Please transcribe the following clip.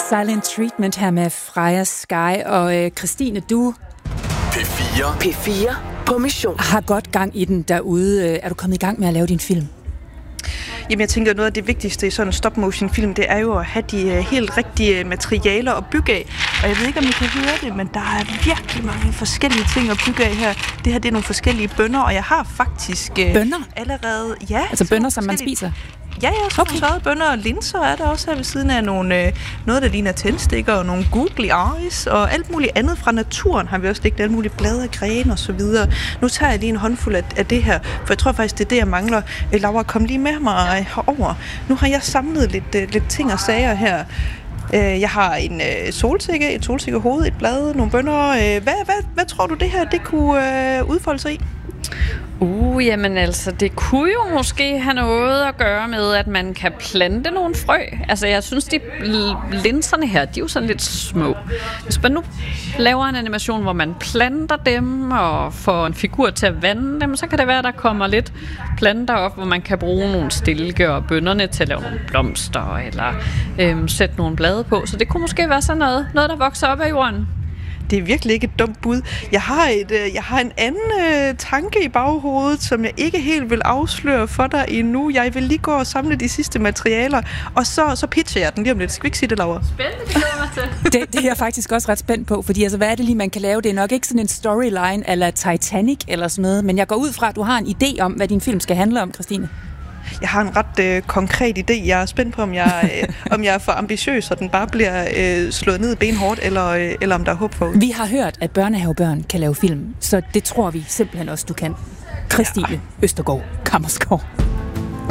Silent Treatment her med Freja Sky og Christine, du P4 på mission. Har godt gang i den derude. Er du kommet i gang med at lave din film? Jamen, jeg tænker, noget af det vigtigste i sådan en stop-motion-film, det er jo at have de helt rigtige materialer at bygge af. Og jeg ved ikke, om I kan høre det, men der er virkelig mange forskellige ting at bygge af her. Det her, det er nogle forskellige bønner, og jeg har faktisk bønner? Allerede... Ja, altså bønner, som man spiser? Ja, så bønner og linser er der også her ved siden af noget, der ligner tændstikker og nogle googly eyes og alt muligt andet fra naturen har vi også liggende, alle mulige blade og grene og så videre. Nu tager jeg lige en håndfuld af det her, for jeg tror faktisk, det er det, jeg mangler. Laura, kom lige med mig herover. Nu har jeg samlet lidt ting og sager her. Jeg har en et solsikkehoved, et blad, nogle bønner. Hvad tror du, det her det kunne udfolde sig i? Jamen altså, det kunne jo måske have noget at gøre med, at man kan plante nogle frø. Altså, jeg synes, de linserne her, de er jo sådan lidt små. Hvis man nu laver en animation, hvor man planter dem og får en figur til at vande dem, så kan det være, at der kommer lidt planter op, hvor man kan bruge nogle stilke og bønnerne til at lave nogle blomster eller sætte nogle blade på. Så det kunne måske være sådan noget der vokser op af jorden. Det er virkelig ikke et dumt bud. Jeg har en anden tanke i baghovedet, som jeg ikke helt vil afsløre for dig endnu. Jeg vil lige gå og samle de sidste materialer, og så pitcher jeg den lige om lidt. Skal vi ikke sige det, Laura? Spændende, det glæder mig til. Det er jeg faktisk også ret spændt på, fordi altså, hvad er det lige, man kan lave? Det er nok ikke sådan en storyline eller Titanic eller sådan noget, men jeg går ud fra, at du har en idé om, hvad din film skal handle om, Christine. Jeg har en ret konkret idé. Jeg er spændt på, om jeg er for ambitiøs, og den bare bliver slået ned benhårdt, eller om der er håb for. Vi har hørt, at børnehavebørn kan lave film, så det tror vi simpelthen også, du kan. Christine Østergaard Kammerskov.